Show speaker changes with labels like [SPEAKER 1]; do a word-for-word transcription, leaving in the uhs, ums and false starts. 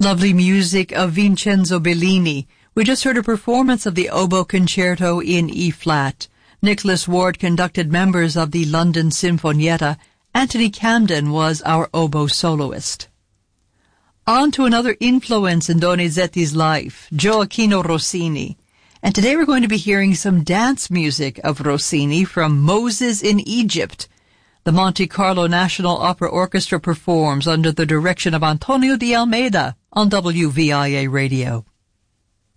[SPEAKER 1] Lovely music of Vincenzo Bellini. We just heard a performance of the Oboe Concerto in E-flat. Nicholas Ward conducted members of the London Sinfonietta. Anthony Camden was our oboe soloist. On to another influence in Donizetti's life, Gioacchino Rossini. And today we're going to be hearing some dance music of Rossini from Moses in Egypt. The Monte Carlo National Opera Orchestra performs under the direction of Antonio de Almeida on W V I A Radio.